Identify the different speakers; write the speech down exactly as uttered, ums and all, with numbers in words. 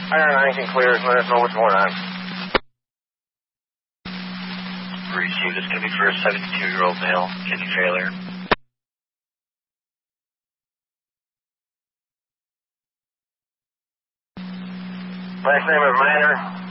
Speaker 1: Iron nineteen clear. Let us know what's going on.
Speaker 2: Received. This could be for a seventy-two-year-old male. Kidney failure.
Speaker 1: Last name of Manor.